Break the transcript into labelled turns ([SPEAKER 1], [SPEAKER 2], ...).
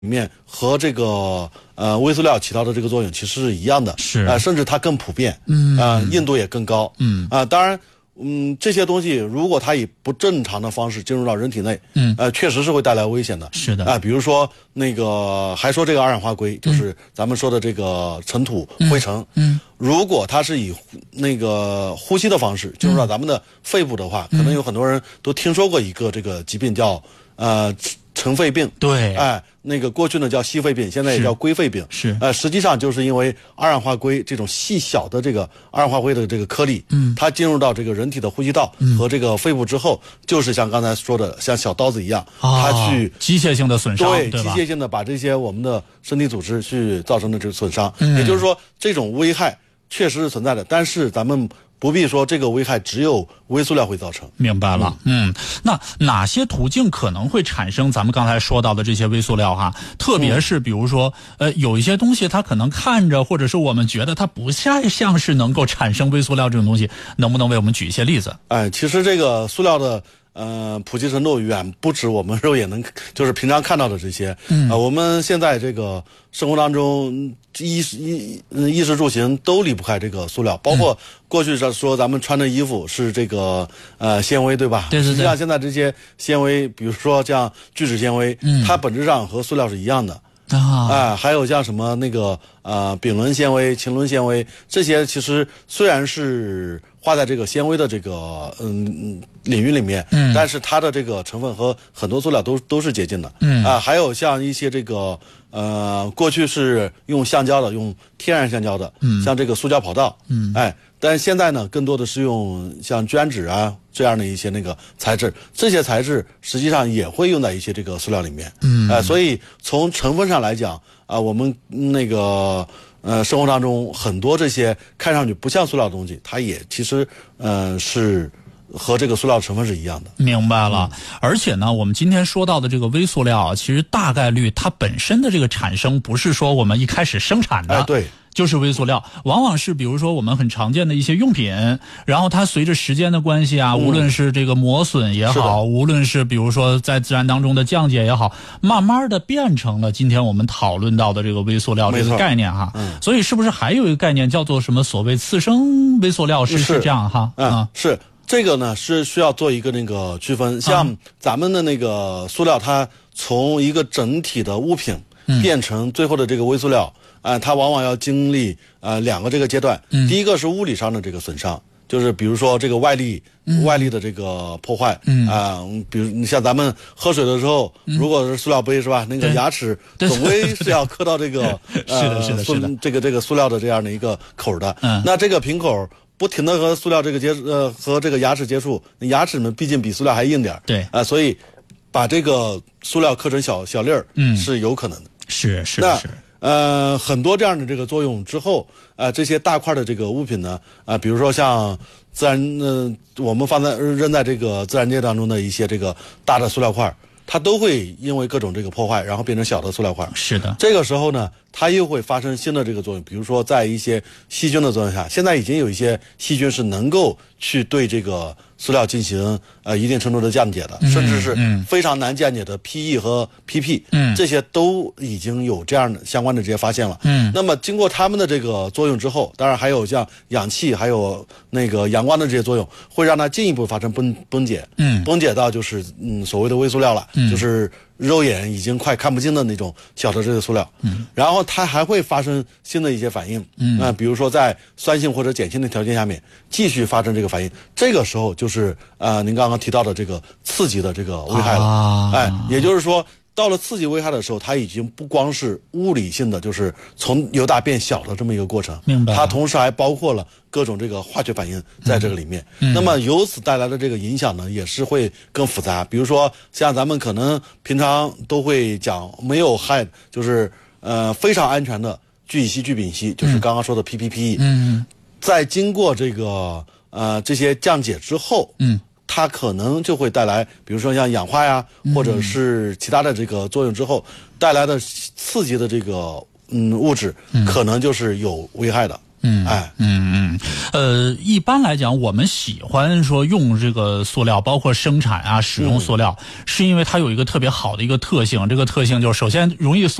[SPEAKER 1] 面和这个微塑料起到的这个作用其实是一样的，
[SPEAKER 2] 是
[SPEAKER 1] 甚至它更普遍，硬度也更高，当然。这些东西如果它以不正常的方式进入到人体内，确实是会带来危险的。
[SPEAKER 2] 是的，
[SPEAKER 1] 比如说那个还说这个二氧化硅，就是咱们说的这个尘土、灰尘，如果它是以那个呼吸的方式进入到咱们的肺部的话，可能有很多人都听说过一个这个疾病叫尘肺病。
[SPEAKER 2] 对，
[SPEAKER 1] 那个过去呢叫矽肺病，现在也叫硅肺病。
[SPEAKER 2] 是，
[SPEAKER 1] 实际上就是因为二氧化硅这种细小的这个二氧化硅的这个颗粒，它进入到这个人体的呼吸道和这个肺部之后，就是像刚才说的，像小刀子一样，它去
[SPEAKER 2] 机械性的损伤，
[SPEAKER 1] 对，机械性的把这些我们的身体组织去造成的这个损伤。也就是说，这种危害确实是存在的，但是咱们不必说这个危害只有微塑料会造成。
[SPEAKER 2] 明白了，那哪些途径可能会产生咱们刚才说到的这些微塑料哈？特别是比如说，有一些东西它可能看着，或者是我们觉得它不像是能够产生微塑料这种东西，能不能为我们举一些例子？
[SPEAKER 1] 其实这个塑料的普及程度远不止我们肉眼能就是平常看到的这些。我们现在这个生活当中衣食住行都离不开这个塑料，包括过去说咱们穿的衣服是这个纤维，对吧？
[SPEAKER 2] 对。
[SPEAKER 1] 实际上现在这些纤维，比如说像聚酯纤维，它本质上和塑料是一样的。还有像什么那个丙纶纤维、腈纶纤维，这些其实虽然是划在这个纤维的这个领域里面，但是它的这个成分和很多塑料都是接近的。还有像一些这个过去是用橡胶的，用天然橡胶的，像这个塑胶跑道，但现在呢，更多的是用像绢纸啊这样的一些那个材质，这些材质实际上也会用在一些这个塑料里面。所以从成分上来讲我们那个生活当中很多这些看上去不像塑料的东西，它也其实是和这个塑料成分是一样的。
[SPEAKER 2] 明白了。而且呢，我们今天说到的这个微塑料其实大概率它本身的这个产生不是说我们一开始生产的，
[SPEAKER 1] 对，
[SPEAKER 2] 就是微塑料，往往是比如说我们很常见的一些用品，然后它随着时间的关系无论是这个磨损也好，无论是比如说在自然当中的降解也好，慢慢的变成了今天我们讨论到的这个微塑料这个概念哈。所以是不是还有一个概念叫做什么所谓次生微塑料，是这样哈？
[SPEAKER 1] 是。这个呢是需要做一个那个区分，像咱们的那个塑料，它从一个整体的物品变成最后的这个微塑料，它往往要经历两个这个阶段。第一个是物理上的这个损伤，就是比如说这个外力的这个破坏，比如你像咱们喝水的时候，如果是塑料杯是吧，那个牙齿总归是要磕到这个
[SPEAKER 2] 是的
[SPEAKER 1] 这个塑料的这样的一个口的。那这个瓶口不停的和塑料这个和这个牙齿接触，牙齿们毕竟比塑料还硬点，
[SPEAKER 2] 对
[SPEAKER 1] 所以把这个塑料刻成小粒儿，是有可能的。
[SPEAKER 2] 是。
[SPEAKER 1] 很多这样的这个作用之后，这些大块的这个物品呢，比如说像自然我们扔在这个自然界当中的一些这个大的塑料块，它都会因为各种这个破坏，然后变成小的塑料块。
[SPEAKER 2] 是的。
[SPEAKER 1] 这个时候呢，它又会发生新的这个作用，比如说在一些细菌的作用下，现在已经有一些细菌是能够去对这个塑料进行一定程度的降解的，甚至是非常难降解的 PE 和 PP，这些都已经有这样的相关的这些发现了。那么经过它们的这个作用之后，当然还有像氧气还有那个阳光的这些作用，会让它进一步发生崩解，崩解到就是所谓的微塑料了，就是肉眼已经快看不清的那种小的这个塑料。然后它还会发生新的一些反应，比如说在酸性或者碱性的条件下面继续发生这个反应，这个时候就是您刚刚提到的这个刺激的这个危害了。也就是说到了刺激危害的时候，它已经不光是物理性的，就是从由大变小的这么一个过程，
[SPEAKER 2] 明白。
[SPEAKER 1] 它同时还包括了各种这个化学反应在这个里面。那么由此带来的这个影响呢，也是会更复杂。比如说像咱们可能平常都会讲没有害，就是非常安全的聚乙烯、聚丙烯，就是刚刚说的 PPP。在经过这个这些降解之后，它可能就会带来，比如说像氧化呀，或者是其他的这个作用之后带来的刺激的这个物质，可能就是有危害的。
[SPEAKER 2] 一般来讲，我们喜欢说用这个塑料，包括生产啊、使用塑料，是因为它有一个特别好的一个特性，这个特性就是首先容易